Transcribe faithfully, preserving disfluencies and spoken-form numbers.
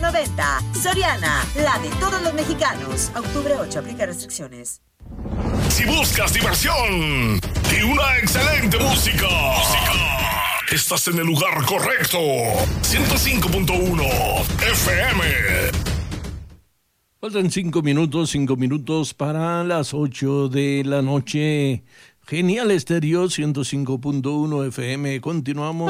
noventa. Soriana, la de todos los mexicanos. Octubre ocho, aplica restricciones. Si buscas diversión y una excelente música, música, estás en el lugar correcto. ciento cinco punto uno F M. Faltan cinco minutos, cinco minutos para las ocho de la noche. Genial Estéreo, ciento cinco punto uno F M. Continuamos.